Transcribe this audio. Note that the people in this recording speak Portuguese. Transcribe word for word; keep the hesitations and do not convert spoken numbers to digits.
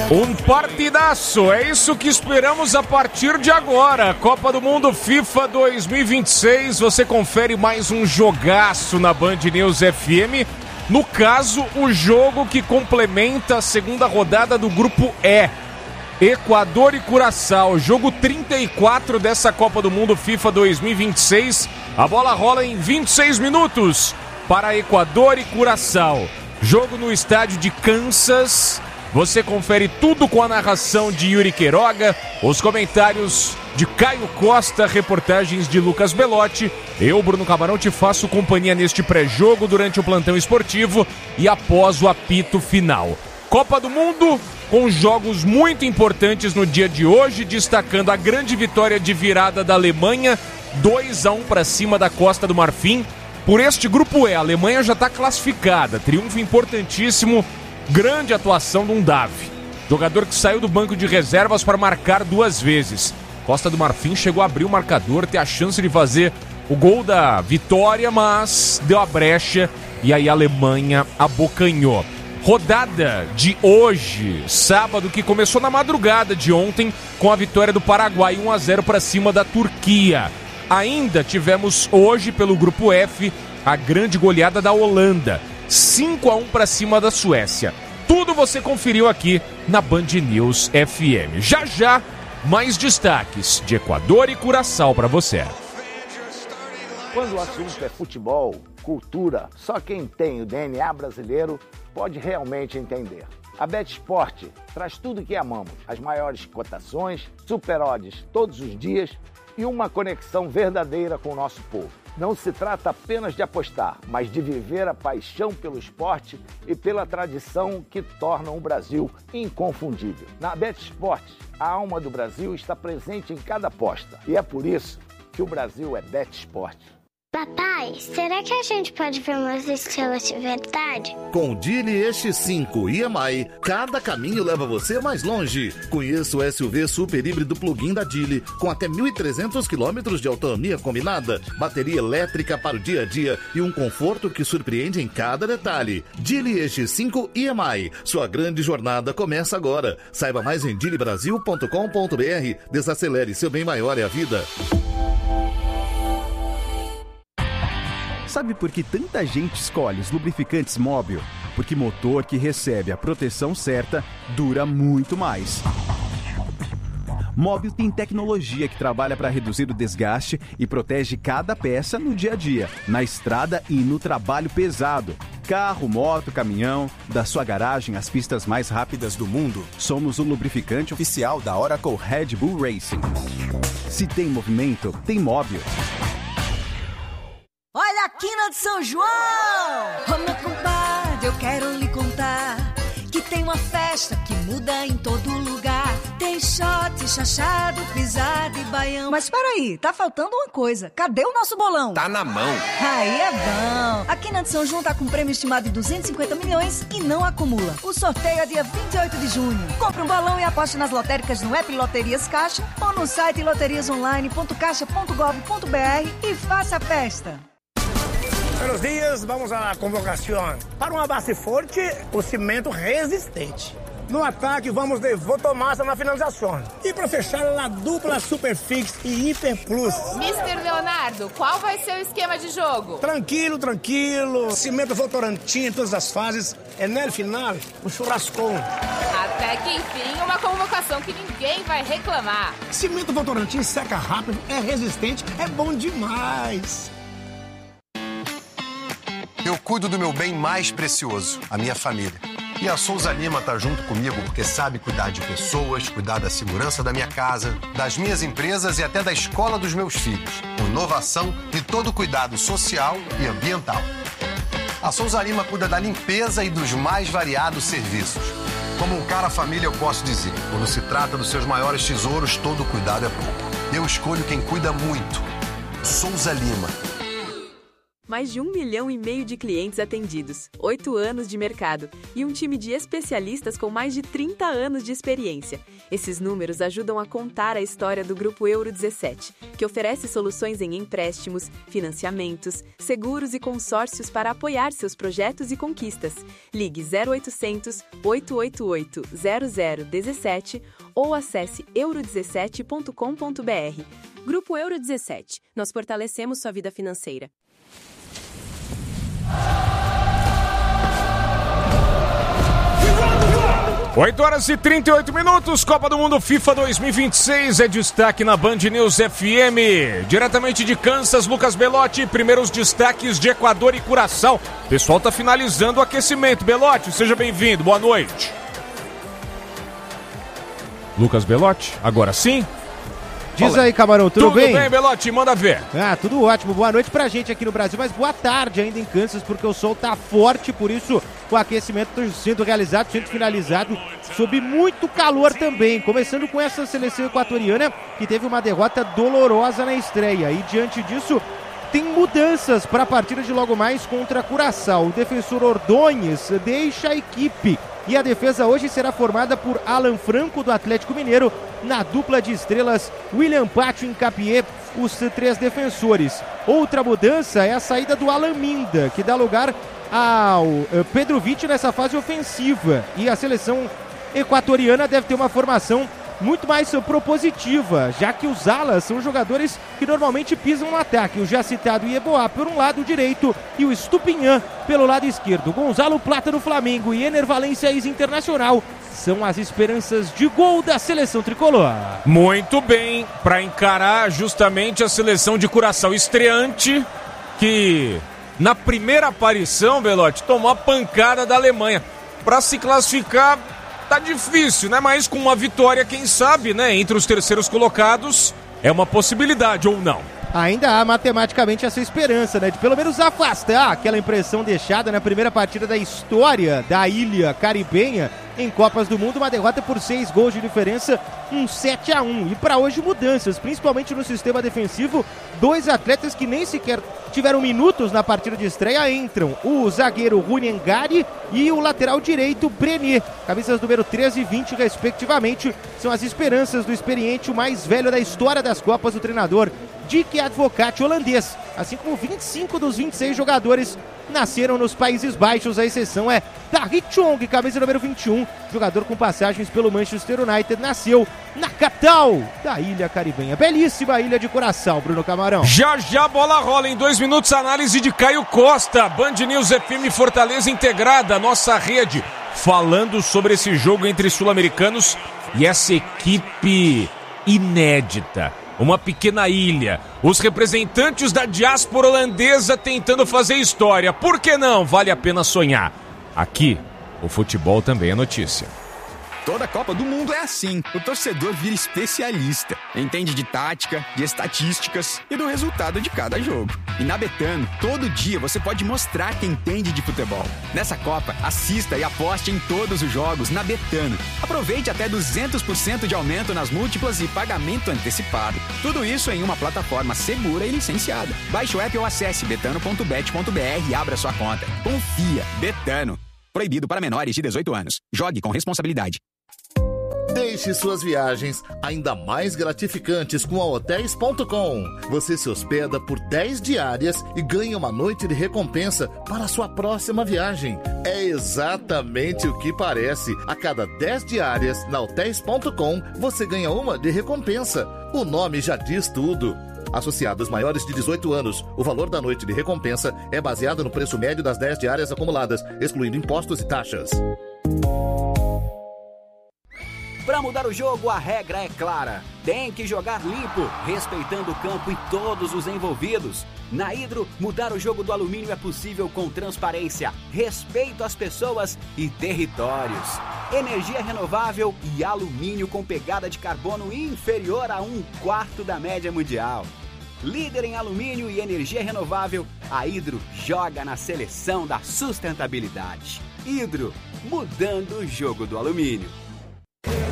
Um partidaço, é isso que esperamos a partir de agora. Copa do Mundo FIFA dois mil e vinte e seis, você confere mais um jogaço na Band News F M. No caso, o jogo que complementa a segunda rodada do Grupo E. Equador e Curaçao, jogo trinta e quatro dessa Copa do Mundo FIFA dois mil e vinte e seis. A bola rola em vinte e seis minutos para Equador e Curaçao. Jogo no estádio de Kansas. Você confere tudo com a narração de Yuri Queiroga, os comentários de Caio Costa, reportagens de Lucas Belotti. Eu, Bruno Camarão, te faço companhia neste pré-jogo durante o plantão esportivo e após o apito final. Copa do Mundo com jogos muito importantes no dia de hoje, destacando a grande vitória de virada da Alemanha, dois a um para cima da Costa do Marfim. Por este Grupo E, a Alemanha já está classificada, triunfo importantíssimo. Grande atuação de um Davi, jogador que saiu do banco de reservas para marcar duas vezes. Costa do Marfim chegou a abrir o marcador, ter a chance de fazer o gol da vitória, mas deu a brecha e aí a Alemanha abocanhou. Rodada de hoje, sábado, que começou na madrugada de ontem com a vitória do Paraguai um a zero para cima da Turquia. Ainda tivemos hoje pelo Grupo F a grande goleada da Holanda, cinco a um para cima da Suécia. Tudo você conferiu aqui na Band News F M. Já já, mais destaques de Equador e Curaçao para você. Quando o assunto é futebol, cultura, só quem tem o D N A brasileiro pode realmente entender. A BetSport traz tudo o que amamos, as maiores cotações, super odds todos os dias e uma conexão verdadeira com o nosso povo. Não se trata apenas de apostar, mas de viver a paixão pelo esporte e pela tradição que tornam o Brasil inconfundível. Na BetSport, a alma do Brasil está presente em cada aposta. E é por isso que o Brasil é BetSport. Papai, será que a gente pode ver umas estrelas de verdade? Com o Geely E X cinco e M I, cada caminho leva você mais longe. Conheça o S U V super híbrido plug-in da Geely, com até mil e trezentos quilômetros de autonomia combinada, bateria elétrica para o dia a dia e um conforto que surpreende em cada detalhe. Geely E X cinco e M I, sua grande jornada começa agora. Saiba mais em geely brasil ponto com ponto b r. Desacelere, seu bem maior é a vida. Sabe por que tanta gente escolhe os lubrificantes Mobil? Porque motor que recebe a proteção certa dura muito mais. Mobil tem tecnologia que trabalha para reduzir o desgaste e protege cada peça no dia a dia, na estrada e no trabalho pesado. Carro, moto, caminhão, da sua garagem às pistas mais rápidas do mundo, somos o lubrificante oficial da Oracle Red Bull Racing. Se tem movimento, tem Mobil. Olha a quina de São João! Ô meu compadre, eu quero lhe contar que tem uma festa que muda em todo lugar. Tem shot, chachado, pisada e baião. Mas peraí, tá faltando uma coisa. Cadê o nosso bolão? Tá na mão. Aí é bom. A quina de São João tá com um prêmio estimado de duzentos e cinquenta milhões e não acumula. O sorteio é dia vinte e oito de junho. Compre um balão e aposte nas lotéricas no app Loterias Caixa ou no site loterias online ponto caixa ponto gov ponto b r e faça a festa. Buenos dias, vamos à convocação. Para uma base forte, o cimento resistente. No ataque, vamos de Votomassa na finalização. E para fechar, a dupla Superfix e Hiper Plus. mister Leonardo, qual vai ser o esquema de jogo? Tranquilo, tranquilo. Cimento Votorantim em todas as fases. É no final, um churrascão. Até que enfim, uma convocação que ninguém vai reclamar. Cimento Votorantim seca rápido, é resistente, é bom demais. Eu cuido do meu bem mais precioso, a minha família. E a Souza Lima tá junto comigo porque sabe cuidar de pessoas, cuidar da segurança da minha casa, das minhas empresas e até da escola dos meus filhos, com inovação e todo cuidado social e ambiental. A Souza Lima cuida da limpeza e dos mais variados serviços. Como um cara família, eu posso dizer, quando se trata dos seus maiores tesouros, todo cuidado é pouco. Eu escolho quem cuida muito. Souza Lima. Mais de um milhão e meio de clientes atendidos, oito anos de mercado e um time de especialistas com mais de trinta anos de experiência. Esses números ajudam a contar a história do Grupo Euro dezessete, que oferece soluções em empréstimos, financiamentos, seguros e consórcios para apoiar seus projetos e conquistas. Ligue zero oitocentos, oito oito oito, zero zero um sete ou acesse euro dezessete ponto com ponto b r. Grupo Euro dezessete. Nós fortalecemos sua vida financeira. oito horas e trinta e oito minutos, Copa do Mundo FIFA dois mil e vinte e seis é destaque na Band News F M. Diretamente de Kansas, Lucas Belotti, primeiros destaques de Equador e Curaçao. O pessoal tá finalizando o aquecimento. Belotti, seja bem-vindo, boa noite. Lucas Belotti, agora sim? Diz Olá. Aí, Camarão, tudo, tudo bem? Tudo bem, Belotti, manda ver. Ah, tudo ótimo, boa noite pra gente aqui no Brasil, mas boa tarde ainda em Kansas, porque o sol tá forte, por isso o aquecimento está sendo realizado, sendo finalizado sob muito calor também, começando com essa seleção equatoriana que teve uma derrota dolorosa na estreia, e diante disso tem mudanças para a partida de logo mais contra Curaçao. O defensor Ordonhes deixa a equipe e a defesa hoje será formada por Alan Franco do Atlético Mineiro, na dupla de estrelas William Pátio e Capié, os três defensores. Outra mudança é a saída do Alan Minda, que dá lugar ao Pedro Vitti nessa fase ofensiva, e a seleção equatoriana deve ter uma formação muito mais propositiva, já que os alas são jogadores que normalmente pisam no ataque. O já citado Ieboá por um lado direito e o Estupinhã pelo lado esquerdo. Gonzalo Plata do Flamengo e Ener Valencia, ex-internacional, são as esperanças de gol da seleção tricolor. Muito bem, para encarar justamente a seleção de Curaçao, estreante, que na primeira aparição, Belotti, tomou a pancada da Alemanha. Para se classificar tá difícil, né? Mas com uma vitória, quem sabe, né? Entre os terceiros colocados, é uma possibilidade ou não. Ainda há matematicamente essa esperança, né? De pelo menos afastar aquela impressão deixada na primeira partida da história da ilha caribenha em Copas do Mundo, uma derrota por seis gols de diferença, um sete a um. E para hoje mudanças, principalmente no sistema defensivo, dois atletas que nem sequer tiveram minutos na partida de estreia entram. O zagueiro Rune Ngari e o lateral direito Brené. Camisas número treze e vinte, respectivamente, são as esperanças do experiente, o mais velho da história das Copas, o treinador Dick Advocaat, holandês. Assim como vinte e cinco dos vinte e seis jogadores nasceram nos Países Baixos, a exceção é Tahith Chong, camisa número vinte e um, jogador com passagens pelo Manchester United, nasceu na capital da ilha caribenha. Belíssima ilha de Curaçao, Bruno Camarão. Já já a bola rola em dois minutos, análise de Caio Costa, Band News F M Fortaleza integrada, nossa rede, falando sobre esse jogo entre sul-americanos e essa equipe inédita. Uma pequena ilha, os representantes da diáspora holandesa tentando fazer história. Por que não? Vale a pena sonhar. Aqui, o futebol também é notícia. Toda Copa do Mundo é assim. O torcedor vira especialista. Entende de tática, de estatísticas e do resultado de cada jogo. E na Betano, todo dia você pode mostrar que entende de futebol. Nessa Copa, assista e aposte em todos os jogos na Betano. Aproveite até duzentos por cento de aumento nas múltiplas e pagamento antecipado. Tudo isso em uma plataforma segura e licenciada. Baixe o app ou acesse betano ponto bet ponto b r e abra sua conta. Confia. Betano. Proibido para menores de dezoito anos. Jogue com responsabilidade. Deixe suas viagens ainda mais gratificantes com a hotéis ponto com. Você se hospeda por dez diárias e ganha uma noite de recompensa para a sua próxima viagem. É exatamente o que parece. A cada dez diárias na hotéis ponto com, você ganha uma de recompensa. O nome já diz tudo. Associados maiores de dezoito anos, o valor da noite de recompensa é baseado no preço médio das dez diárias acumuladas, excluindo impostos e taxas. Para mudar o jogo, a regra é clara. Tem que jogar limpo, respeitando o campo e todos os envolvidos. Na Hidro, mudar o jogo do alumínio é possível com transparência, respeito às pessoas e territórios. Energia renovável e alumínio com pegada de carbono inferior a um quarto da média mundial. Líder em alumínio e energia renovável, a Hidro joga na seleção da sustentabilidade. Hidro, mudando o jogo do alumínio.